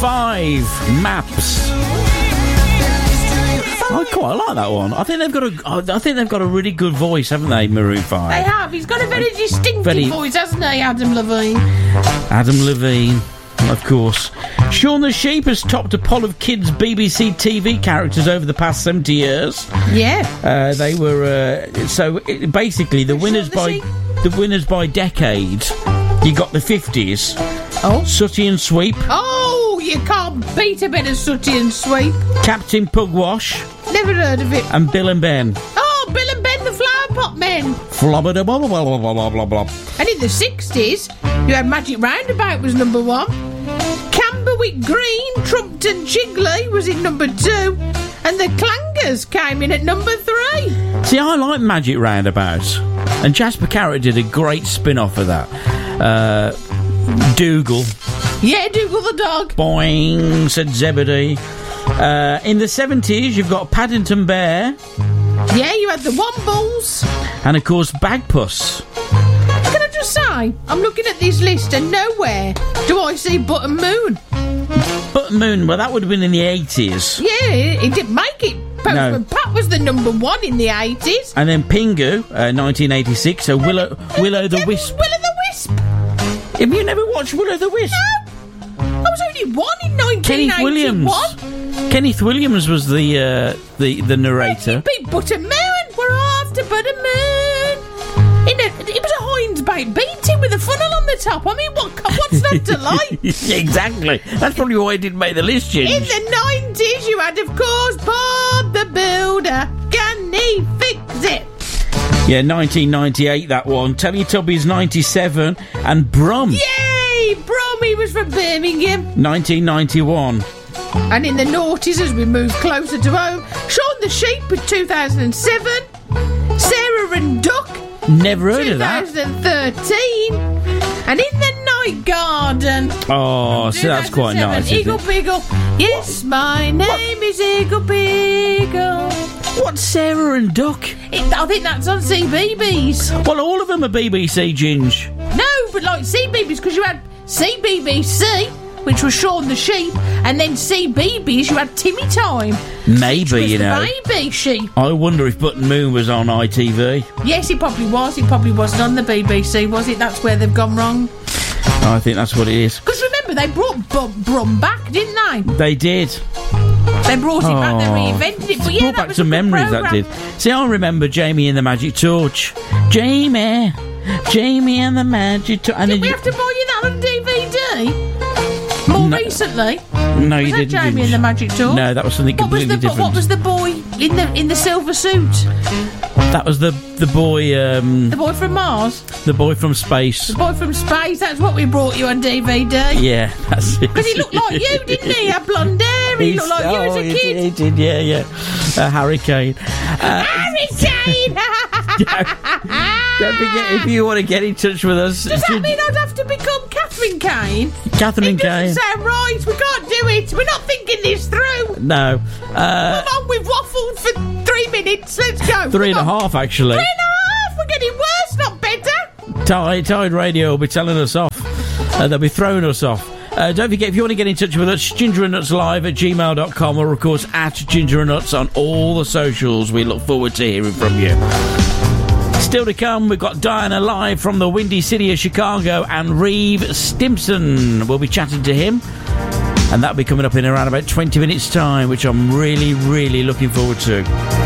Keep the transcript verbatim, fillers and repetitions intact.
five, Maps. I quite like that one. I think they've got a. I think they've got a really good voice, haven't they, Maroon Five? They have. He's got a very distinctive very, voice, hasn't he, Adam Levine? Adam Levine, of course. Shaun the Sheep has topped a poll of kids' B B C T V characters over the past seventy years. Yeah. Uh, they were uh, so it, basically the winners the by sheep? the winners by decade. You got the fifties. Oh. Sooty and Sweep. Oh, you can't beat a bit of Sooty and Sweep. Captain Pugwash. Never heard of it. And Bill and Ben. Oh, Bill and Ben the Flower Pot Men. Flobba blah blah blah blah blah blah blah. And in the sixties, you had Magic Roundabout was number one. Camberwick Green, Trumpton Chigley was in number two. And the Clangers came in at number three. See, I like Magic Roundabout. And Jasper Carrot did a great spin-off of that. Uh, Dougal. Yeah, Dougal the dog. Boing, said Zebedee. Uh, in the seventies, you've got Paddington Bear. Yeah, you had the Wombles. And, of course, Bagpuss. Can I just say, I'm looking at this list and nowhere do I see Button Moon. Button Moon, well, that would have been in the eighties. Yeah, it didn't make it. Postman No. Pat was the number one in the eighties. And then Pingu, uh, nineteen eighty-six. So Willow, Willow the Wisp. Willow the Wisp. Have you never watched Willow the Wisp? No. I was only one in nineteen eighty-one. Kenneth Williams. Kenneth Williams was the uh, the the narrator. Beat Button Moon. We're after Button Moon. In a, it was a Heinz bait beating with a funnel on the top. I mean, what? What's not to like? Exactly. That's probably why it didn't make the list, Ginge. In the nineties, you had, of course, Bob the Builder. Can he fix it? Yeah, nineteen ninety-eight, that one. Teletubbies, ninety-seven. And Brum. Yay! Brommy was from Birmingham. nineteen ninety-one. And in the noughties, as we move closer to home, Shaun the Sheep was two thousand seven. Sarah and Duck. Never heard of that. twenty thirteen. And in the Night Garden. Oh, so that's quite nice. Eagle Beagle. Yes, my name what? is Eagle Beagle. What's Sarah and Duck? It, I think that's on C B B S. Well, all of them are B B C, Ginge. No, but like C B B S, because you had C B B C, which was Shaun the Sheep, and then C B B S, you had Timmy Time. Maybe, which was you the know. baby sheep. I wonder if Button Moon was on I T V. Yes, it probably was. It probably wasn't on the B B C, was it? That's where they've gone wrong. I think that's what it is. Because remember, they brought B- Brum back, didn't they? They did. They brought it oh, back, they reinvented it. But yeah, brought that back was some a good memories, programme. that did. See, I remember Jamie and the Magic Torch. Jamie, Jamie and the Magic Torch. Did we have to buy you that on D V D? More No. recently? No, was you that didn't. Jamie didn't and the Magic Torch? No, that was something what was completely the, different. What was the boy in the in the silver suit? That was the the boy. Um, The boy from Mars? the boy from space. The boy from space? That's what we brought you on D V D. Yeah, that's it. Because he looked like you, didn't he? He had blonde hair. He He's- looked like you oh, as a he kid. did, he did, yeah, yeah. Uh, Harry Kane. Uh, Harry Kane! don't forget, if you want to get in touch with us, Does that mean I'd have to become Catherine Kane? Catherine It Kane. doesn't sound right. We can't do it. We're not thinking this through. No, uh, Come on, we've waffled for three minutes. Let's go. three Come and a on. half actually. Three and a half. We're getting worse, not better. Tide, Tide Radio will be telling us off. Uh, they'll be throwing us off. Uh, don't forget, if you want to get in touch with us, ginger and nuts live at gmail dot com, or of course at Ginger and Nuts on all the socials. We look forward to hearing from you. Still to come, we've got Diana live from the Windy City of Chicago, and Reeve Stimson. We'll be chatting to him, and that'll be coming up in around about twenty minutes time, which I'm really, really looking forward to.